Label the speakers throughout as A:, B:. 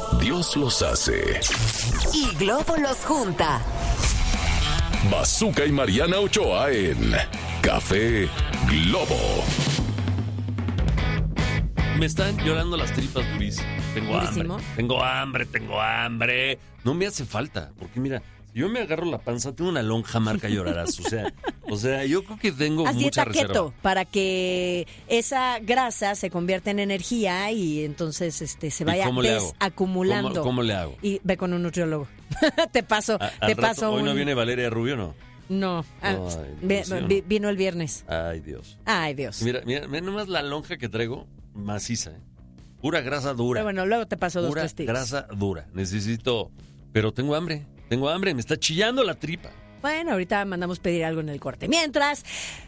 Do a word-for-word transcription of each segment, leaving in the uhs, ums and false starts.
A: Dios los hace
B: y Globo los junta.
A: Bazooka y Mariana Ochoa en Café Globo.
C: Me están llorando las tripas, Luis. Tengo
B: ¿Durísimo?
C: hambre. Tengo hambre, tengo hambre. No me hace falta, porque mira, si yo me agarro la panza, tengo una lonja marca llorarás. O sea, o sea, yo creo que tengo
B: Haz
C: mucha
B: dieta
C: reserva.
B: keto para que esa grasa se convierta en energía y entonces este se
C: ¿Y
B: vaya
C: cómo le hago?
B: desacumulando.
C: ¿Cómo, cómo le hago?
B: Y ve con un nutriólogo. te paso,
C: A-
B: te
C: al rato,
B: paso
C: ¿Hoy
B: un...
C: no viene Valeria Rubio, no?
B: No, ah,
C: Ay,
B: ve-
C: Dios, ¿sí o no?
B: vi- vino el viernes.
C: Ay, Dios.
B: Ay, Dios.
C: Mira, mira, mira nomás la lonja que traigo, maciza, ¿eh? Pura grasa dura.
B: Pero bueno, luego te paso dos
C: Pura
B: tres tips.
C: grasa dura. Necesito... Pero tengo hambre, tengo hambre, me está chillando la tripa.
B: Bueno, ahorita mandamos pedir algo en el corte. Mientras,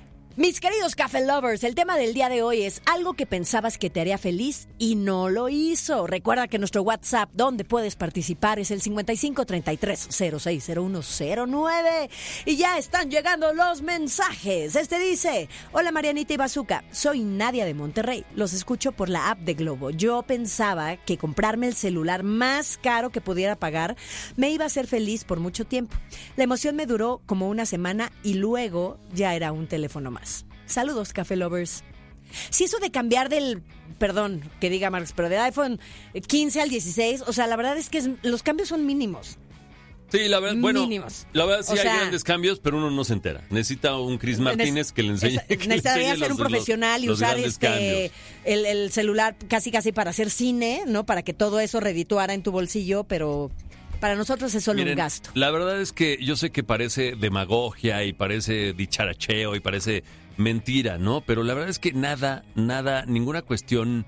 B: mis queridos Café Lovers, el tema del día de hoy es algo que pensabas que te haría feliz y no lo hizo. Recuerda que nuestro WhatsApp, donde puedes participar, es el cincuenta y cinco treinta y tres cero seis cero uno cero nueve. Y ya están llegando los mensajes. Este dice: hola Marianita y Bazooka, soy Nadia de Monterrey. Los escucho por la app de Globo. Yo pensaba que comprarme el celular más caro que pudiera pagar me iba a hacer feliz por mucho tiempo. La emoción me duró como una semana y luego ya era un teléfono más. Saludos, Café Lovers. Si eso de cambiar del, perdón que diga Marx, pero del iPhone quince al dieciséis, o sea, la verdad es que es- los cambios son mínimos.
C: Sí, la verdad, bueno,
B: Mínimos.
C: la verdad sí
B: O
C: hay
B: sea,
C: grandes cambios, pero uno no se entera. Necesita un Chris Martínez que le enseñe.
B: Es-
C: que le
B: necesitaría
C: enseñe
B: ser un
C: los-
B: profesional y
C: los
B: usar
C: grandes
B: este
C: cambios.
B: el, el celular casi casi para hacer cine, ¿no? Para que todo eso redituara en tu bolsillo, pero para nosotros es solo
C: Miren,
B: un gasto.
C: La verdad es que yo sé que parece demagogia y parece dicharacheo y parece mentira, ¿no? Pero la verdad es que nada, nada, ninguna cuestión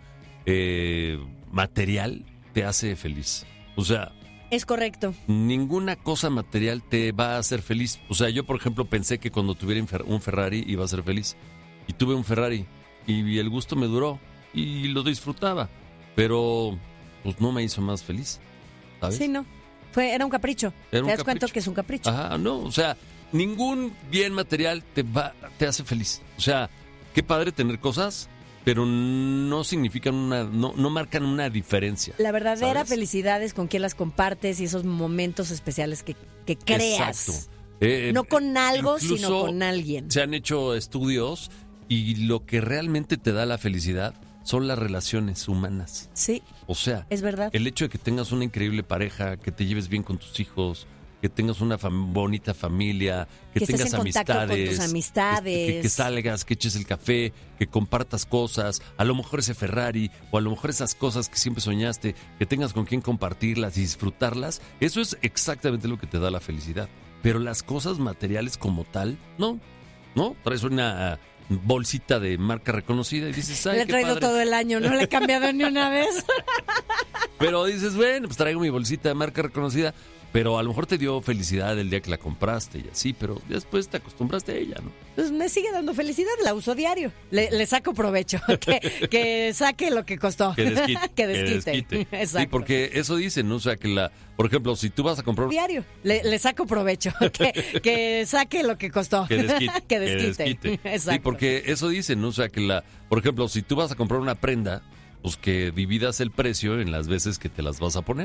C: eh, material te hace feliz. O sea,
B: Es correcto.
C: ninguna cosa material te va a hacer feliz. O sea, yo, por ejemplo, pensé que cuando tuviera un Fer- un Ferrari iba a ser feliz. Y tuve un Ferrari y el gusto me duró y lo disfrutaba. Pero, pues no me hizo más feliz, ¿sabes?
B: Sí, no. Fue, era un capricho.
C: Era un
B: ¿Te das cuenta
C: capricho.
B: que es un capricho?
C: Ajá, no, o sea, ningún bien material te va, te hace feliz. O sea, qué padre tener cosas, pero no significan una, no, no marcan una diferencia.
B: La verdadera
C: ¿sabes?
B: felicidad es con quien las compartes y esos momentos especiales que, que creas.
C: Exacto. Eh,
B: No con algo,
C: incluso
B: sino con alguien.
C: Se han hecho estudios y lo que realmente te da la felicidad son las relaciones humanas.
B: Sí,
C: O sea,
B: es verdad.
C: el hecho de que tengas una increíble pareja, que te lleves bien con tus hijos, que tengas una fam- bonita familia, que,
B: Que estés
C: tengas
B: en contacto con
C: amistades,
B: tus amistades.
C: este, que, que salgas, que eches el café, que compartas cosas, a lo mejor ese Ferrari o a lo mejor esas cosas que siempre soñaste, que tengas con quien compartirlas y disfrutarlas, eso es exactamente lo que te da la felicidad. Pero las cosas materiales como tal, no, no, traes una bolsita de marca reconocida y dices, ay,
B: Le he
C: qué
B: traído
C: padre.
B: todo el año, no le he cambiado ni una vez.
C: Pero dices, bueno, pues traigo mi bolsita de marca reconocida, pero a lo mejor te dio felicidad el día que la compraste y así, pero después te acostumbraste a ella, ¿no?
B: Pues me sigue dando felicidad, la uso diario. Le, le saco provecho, que, que saque lo que costó.
C: Que desquite.
B: que desquite.
C: desquite.
B: Exacto.
C: Sí, porque eso dicen, ¿no? O sea, que la, por ejemplo, si tú vas a comprar...
B: Diario, le, le saco provecho, que, que saque lo que costó.
C: Que desquite.
B: que desquite.
C: desquite.
B: Exacto.
C: Sí, porque eso dicen, ¿no? O sea, que la, por ejemplo, si tú vas a comprar una prenda, pues que dividas el precio en las veces que te las vas a poner.